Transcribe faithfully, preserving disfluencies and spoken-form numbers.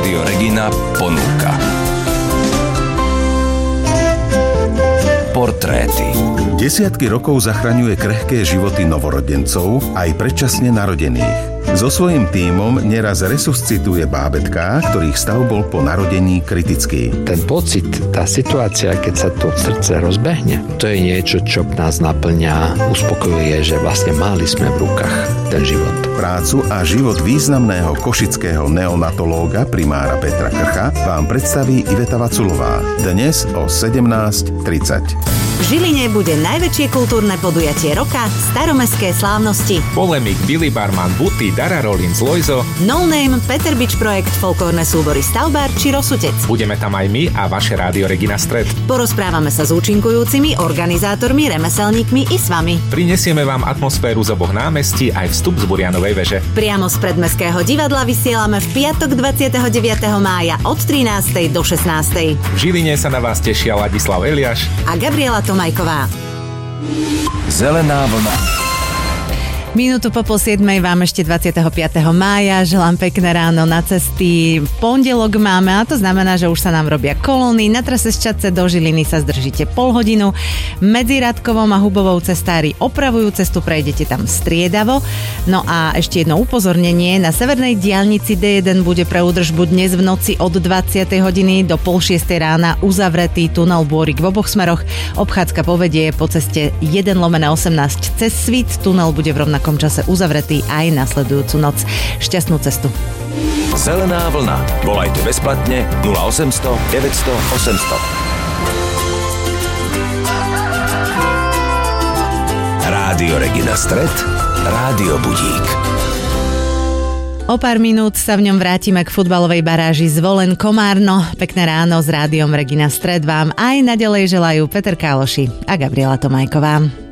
Rádio Regina ponúka Portréty. Desiatky rokov zachraňuje krehké životy novorodencov aj predčasne narodených. So svojím tímom neraz resuscituje bábätká, ktorých stav bol po narodení kritický. Ten pocit, tá situácia, keď sa to srdce rozbehne, to je niečo, čo nás naplňa, uspokojuje, že vlastne mali sme v rukách ten život. Prácu a život významného košického neonatológa primára Petra Krcha vám predstaví Iveta Vaculová. Dnes o sedemnásť tridsať. V Žiline bude najväčšie kultúrne podujatie roka Staromestské slávnosti. Polemik, Billy Barman, Buty, Dara Rollins, Lojzo, No Name, Peter Bič Projekt, folklórne súbory Stavbár či Rosutec. Budeme tam aj my a vaše Rádio Regina Stred. Porozprávame sa s účinkujúcimi, organizátormi, remeselníkmi i s vami. Prinesieme vám atmosféru z oboch námestí aj vstup z Burianovej veže. Priamo z predmestského divadla vysielame v piatok dvadsiateho deviateho mája od trinástej do šestnástej. V Žiline sa na vás tešia Ladislav Eliáš a Gabriela Tomajková. Zelená vlna. Minútu po pol siedmej vám ešte dvadsiateho piateho mája. Želám pekné ráno na cesty. V pondelok máme a to znamená, že už sa nám robia kolóny. Na trase z Čadce do Žiliny sa zdržíte pol hodinu. Medzi Radkovom a Hubovou cestári opravujú cestu, prejdete tam striedavo. No a ešte jedno upozornenie. Na severnej diaľnici dé jeden bude pre údržbu dnes v noci od dvadsiatej hodiny do pol šiestej rána uzavretý tunel Bôrik v oboch smeroch. Obchádzka povedie po ceste jeden lomeno osemnásť cez Svit. Tunel bude v rovnakom čase uzavretý aj nasledujúcu noc. Šťastnú cestu. Zelená vlna. Volajte bezplatne nula osemsto deväťsto osemsto. Rádio Regina Stred, Rádio Budík. O pár minút sa v ňom vrátime k futbalovej baráži Zvolen Komárno. Pekné ráno s Rádiom Regina Stred vám aj naďalej želajú Peter Káloši a Gabriela Tomajková.